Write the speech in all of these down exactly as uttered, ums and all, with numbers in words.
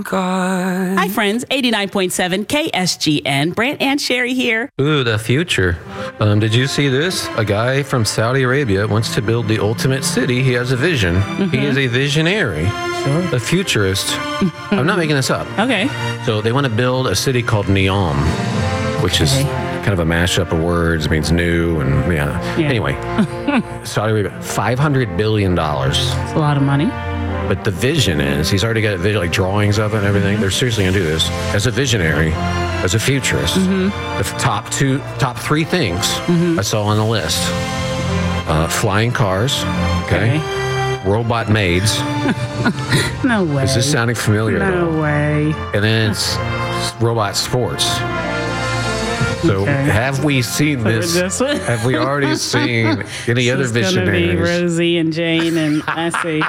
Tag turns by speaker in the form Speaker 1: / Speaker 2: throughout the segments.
Speaker 1: God.
Speaker 2: Hi, friends. eighty-nine point seven K S G N. Brant and Sherry here.
Speaker 3: Ooh, the future. Um, did you see this? A guy from Saudi Arabia wants to build the ultimate city. He has a vision. Mm-hmm. He is a visionary, sure. a futurist. I'm not making this up.
Speaker 2: Okay.
Speaker 3: So they want to build a city called Neom, which is kind of a mashup of words. It means new and yeah. yeah. Anyway, Saudi Arabia, five hundred billion dollars.
Speaker 2: That's a lot of money.
Speaker 3: But the vision is, he's already got vision, like drawings of it and everything. Mm-hmm. They're seriously going to do this. As a visionary, as a futurist, mm-hmm. the top two, top three things mm-hmm. I saw on the list. Uh, flying cars, okay? okay. Robot maids.
Speaker 2: No way.
Speaker 3: Is this sounding familiar
Speaker 2: no
Speaker 3: at all?
Speaker 2: No way.
Speaker 3: And then it's robot sports. So okay. have we seen this? this have we already seen any
Speaker 2: She's
Speaker 3: other visionaries?
Speaker 2: Gonna be Rosie and Jane and I see.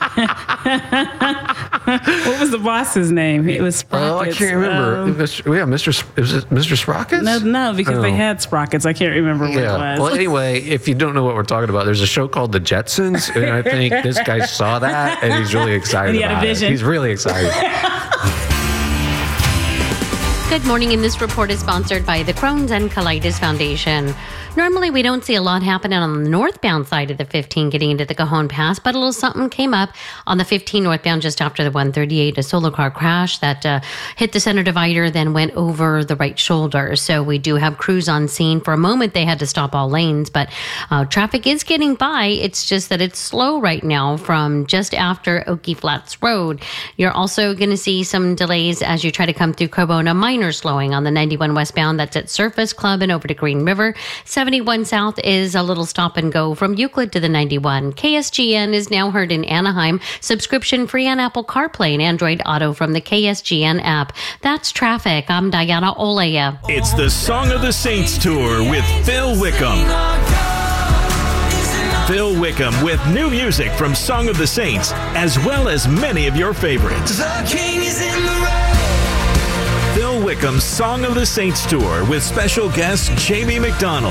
Speaker 2: What was the boss's name? It was Sprockets.
Speaker 3: Oh, I can't remember. Um, Mister Yeah, Mister Is it Mister Sprockets?
Speaker 2: No, no, because oh. they had Sprockets. I can't remember what
Speaker 3: yeah.
Speaker 2: it was.
Speaker 3: Well, anyway, if you don't know what we're talking about, there's a show called The Jetsons, and I think this guy saw that and he's really excited
Speaker 2: and he had
Speaker 3: about
Speaker 2: a vision.
Speaker 3: it. He's really excited.
Speaker 4: Good morning, and this report is sponsored by the Crohn's and Colitis Foundation. Normally, we don't see a lot happening on the northbound side of the fifteen getting into the Cajon Pass, but a little something came up on the fifteen northbound just after the one thirty-eight, a solo car crash that uh, hit the center divider, then went over the right shoulder. So we do have crews on scene. For a moment, they had to stop all lanes, but uh, traffic is getting by. It's just that it's slow right now from just after Oakey Flats Road. You're also going to see some delays as you try to come through Carbona. Minor slowing on the ninety-one westbound. That's at Surface Club and over to Green River. seventy-one south is a little stop and go from Euclid to the ninety-one. K S G N is now heard in Anaheim. Subscription free on Apple CarPlay and Android Auto from the K S G N app. That's traffic. I'm Diana Olea.
Speaker 5: It's the Song of the Saints Tour with Phil Wickham. Phil Wickham with new music from Song of the Saints, as well as many of your favorites. The King is in the road. Phil Wickham's Song of the Saints Tour with special guest Jamie McDonald.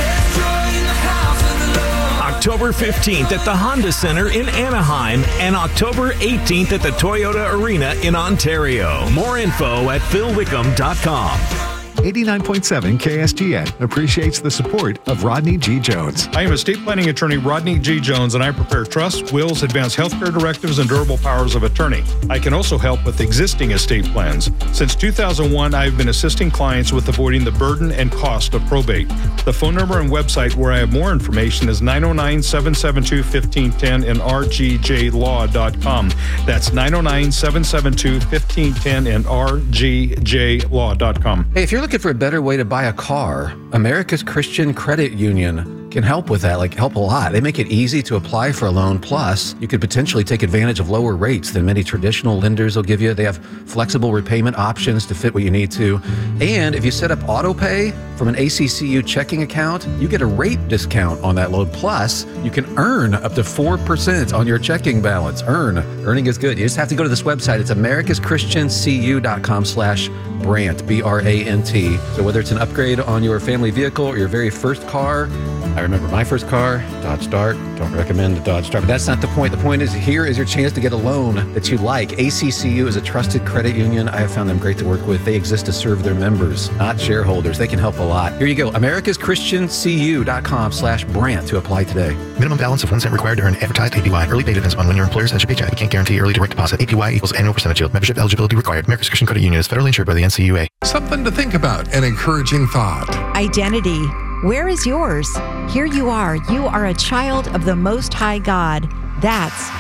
Speaker 5: October fifteenth at the Honda Center in Anaheim and October eighteenth at the Toyota Arena in Ontario. More info at phil wickham dot com.
Speaker 6: eighty-nine point seven K S G N appreciates the support of Rodney G. Jones.
Speaker 7: I am estate planning attorney Rodney G. Jones, and I prepare trusts, wills, advanced healthcare directives, and durable powers of attorney. I can also help with existing estate plans. Since two thousand one, I have been assisting clients with avoiding the burden and cost of probate. The phone number and website where I have more information is nine oh nine, seven seven two, one five one zero and r g j law dot com. That's nine oh nine, seven seven two, one five one zero and r g j law dot com.
Speaker 3: Hey, if you're looking for a better way to buy a car, America's Christian Credit Union can help with that, like help a lot. They make it easy to apply for a loan. Plus, you could potentially take advantage of lower rates than many traditional lenders will give you. They have flexible repayment options to fit what you need to. And if you set up auto pay from an A C C U checking account, you get a rate discount on that loan. Plus, you can earn up to four percent on your checking balance. Earn. Earning is good. You just have to go to this website. It's americas christian c u dot com slash Brant, B R A N T. So whether it's an upgrade on your family vehicle or your very first car, I remember my first car, Dodge Dart. Don't recommend the Dodge Dart, but that's not the point. The point is, here is your chance to get a loan that you like. A C C U is a trusted credit union. I have found them great to work with. They exist to serve their members, not shareholders. They can help a lot. Here you go, americas christian c u dot com slash Brant to apply today.
Speaker 8: Minimum balance of one cent required to earn advertised A P Y. Early pay depends on when your employer sends your paycheck. We can't guarantee early direct deposit. A P Y equals annual percentage yield. Membership eligibility required. America's Christian Credit Union is federally insured by the N C U A.
Speaker 6: Something to think about, an encouraging thought.
Speaker 9: Identity. Where is yours? Here you are. You are a child of the Most High God. That's